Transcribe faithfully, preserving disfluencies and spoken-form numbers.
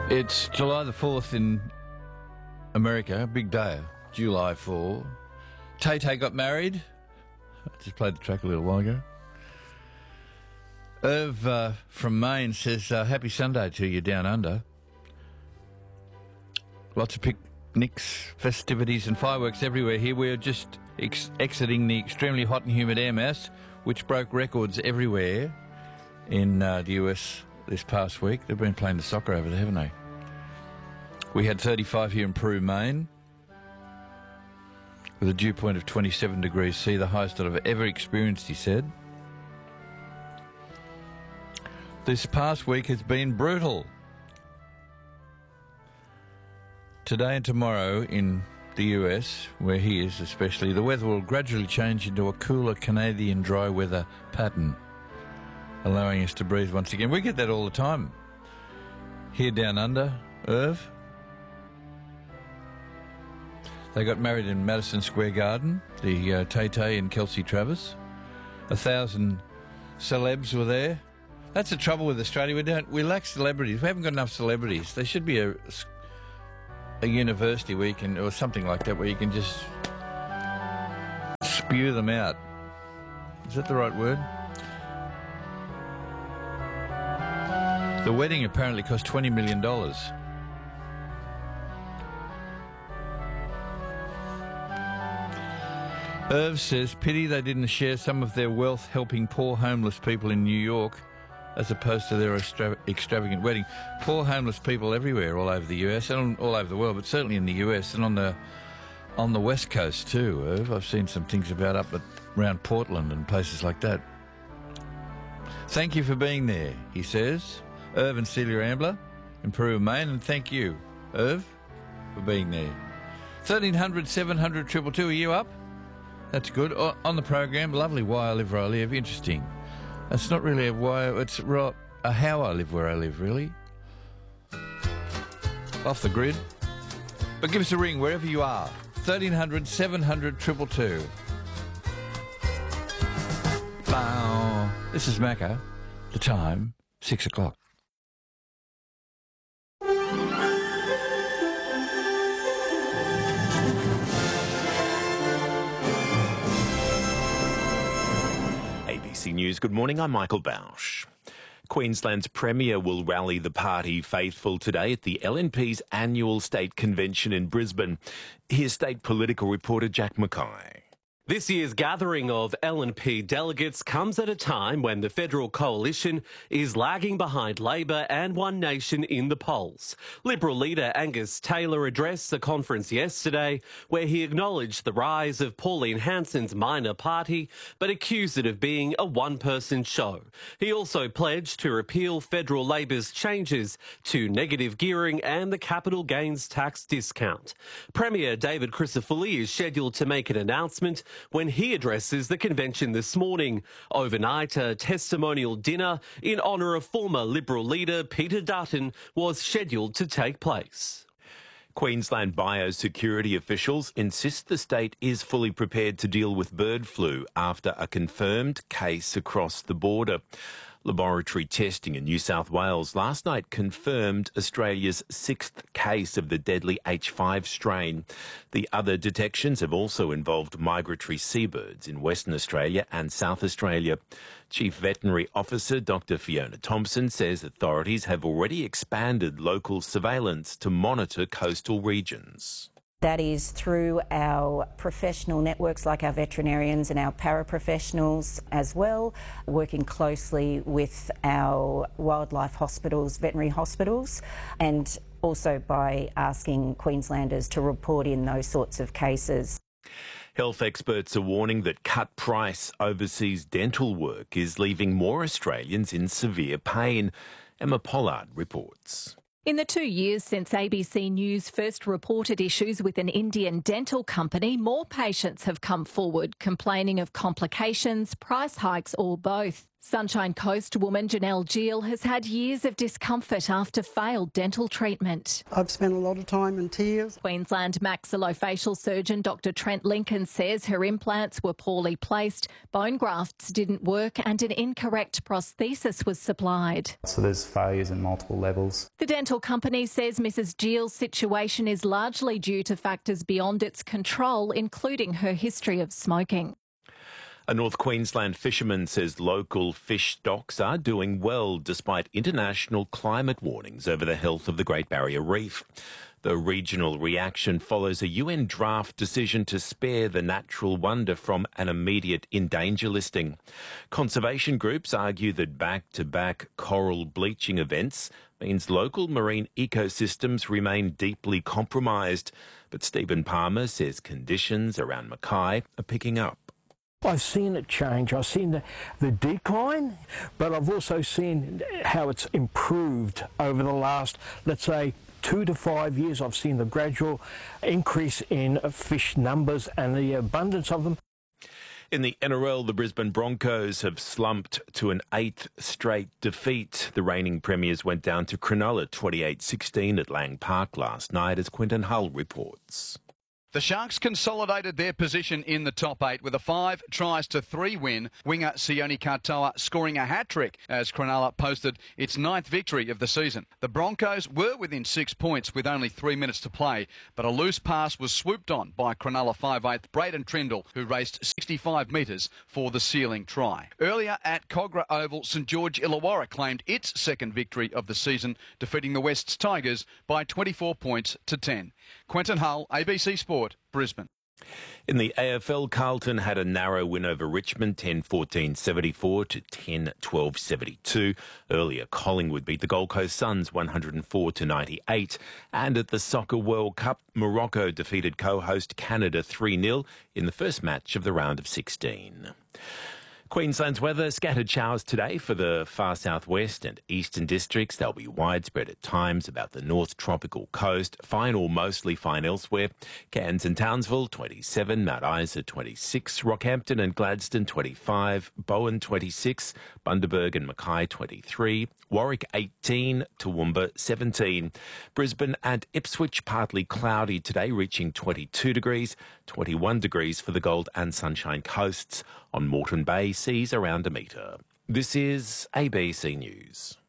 It's July the fourth in America, big day, July fourth. Tay-Tay got married. I just played the track a little while ago. Irv uh, from Maine says, uh, happy Sunday to you down under. Lots of picnics, festivities and fireworks everywhere here. We're just ex- exiting the extremely hot and humid air mass, which broke records everywhere in uh, the U S this past week. They've been playing the soccer over there, haven't they? We had thirty-five here in Peru, Maine, with a dew point of twenty-seven degrees C, the highest that I've ever experienced, he said. This past week has been brutal. Today and tomorrow in the U S, where he is especially, the weather will gradually change into a cooler Canadian dry weather pattern, allowing us to breathe once again. We get that all the time here down under, Irv. They got married in Madison Square Garden, the uh, Tay-Tay and Kelsey Travis. A thousand celebs were there. That's the trouble with Australia. We don't. We lack celebrities. We haven't got enough celebrities. There should be a, a university where you can, or something like that, where you can just spew them out. Is that the right word? The wedding apparently cost twenty million dollars. Irv says, pity they didn't share some of their wealth helping poor homeless people in New York as opposed to their extra- extravagant wedding. Poor homeless people everywhere, all over the U S and all over the world, but certainly in the U S and on the on the West Coast too, Irv. I've seen some things about up at, around Portland and places like that. Thank you for being there, he says. Irv and Celia Ambler in Peru and Maine, and thank you, Irv, for being there. thirteen hundred, seven hundred, two two two, are you up? That's good. O- on the program, lovely Why I Live Where I Live. Interesting. It's not really a why, it's a how I live where I live, really. Off the grid. But give us a ring wherever you are. thirteen hundred, seven hundred, two two two. Bow. This is Macca. The time, six o'clock. A B C News, good morning, I'm Michael Bausch. Queensland's Premier will rally the party faithful today at the L N P's annual state convention in Brisbane. Here's state political reporter Jack Mackay. This year's gathering of L N P delegates comes at a time when the federal coalition is lagging behind Labor and One Nation in the polls. Liberal leader Angus Taylor addressed the conference yesterday where he acknowledged the rise of Pauline Hanson's minor party but accused it of being a one-person show. He also pledged to repeal federal Labor's changes to negative gearing and the capital gains tax discount. Premier David Crisafulli is scheduled to make an announcement when he addresses the convention this morning. Overnight, a testimonial dinner in honour of former Liberal leader Peter Dutton was scheduled to take place. Queensland biosecurity officials insist the state is fully prepared to deal with bird flu after a confirmed case across the border. Laboratory testing in New South Wales last night confirmed Australia's sixth case of the deadly H five strain. The other detections have also involved migratory seabirds in Western Australia and South Australia. Chief Veterinary Officer Doctor Fiona Thompson says authorities have already expanded local surveillance to monitor coastal regions. That is through our professional networks like our veterinarians and our paraprofessionals as well, working closely with our wildlife hospitals, veterinary hospitals, and also by asking Queenslanders to report in those sorts of cases. Health experts are warning that cut-price overseas dental work is leaving more Australians in severe pain. Emma Pollard reports. In the two years since A B C News first reported issues with an Indian dental company, more patients have come forward complaining of complications, price hikes or both. Sunshine Coast woman Janelle Gill has had years of discomfort after failed dental treatment. I've spent a lot of time in tears. Queensland maxillofacial surgeon Doctor Trent Lincoln says her implants were poorly placed, bone grafts didn't work and an incorrect prosthesis was supplied. So there's failures in multiple levels. The dental company says Missus Gill's situation is largely due to factors beyond its control, including her history of smoking. A North Queensland fisherman says local fish stocks are doing well despite international climate warnings over the health of the Great Barrier Reef. The regional reaction follows a U N draft decision to spare the natural wonder from an immediate in danger listing. Conservation groups argue that back-to-back coral bleaching events means local marine ecosystems remain deeply compromised. But Stephen Palmer says conditions around Mackay are picking up. I've seen it change. I've seen the, the decline, but I've also seen how it's improved over the last, let's say, two to five years. I've seen the gradual increase in fish numbers and the abundance of them. In the N R L, the Brisbane Broncos have slumped to an eighth straight defeat. The reigning premiers went down to Cronulla twenty-eight sixteen at Lang Park last night, as Quinton Hull reports. The Sharks consolidated their position in the top eight with a five tries to three win. Winger Sione Katoa scoring a hat-trick as Cronulla posted its ninth victory of the season. The Broncos were within six points with only three minutes to play, but a loose pass was swooped on by Cronulla five eighth Braden Trindle, who raced sixty-five metres for the sealing try. Earlier at Kogarah Oval, St George Illawarra claimed its second victory of the season, defeating the West's Tigers by twenty-four points to ten. Quentin Hull, A B C Sport, Brisbane. In the A F L, Carlton had a narrow win over Richmond, ten fourteen seventy-four to ten twelve seventy-two. Earlier, Collingwood beat the Gold Coast Suns one hundred four to ninety-eight. And at the Soccer World Cup, Morocco defeated co-host Canada three nil in the first match of the round of sixteen. Queensland's weather, scattered showers today for the far southwest and eastern districts. They'll be widespread at times about the north tropical coast. Fine or mostly fine elsewhere. Cairns and Townsville, twenty-seven. Mount Isa, twenty-six. Rockhampton and Gladstone, twenty-five. Bowen, twenty-six. Bundaberg and Mackay, twenty-three. Warwick, eighteen. Toowoomba, seventeen. Brisbane and Ipswich, partly cloudy today, reaching twenty-two degrees. twenty-one degrees for the Gold and Sunshine Coasts. On Moreton Bay, seas around a metre. This is A B C News.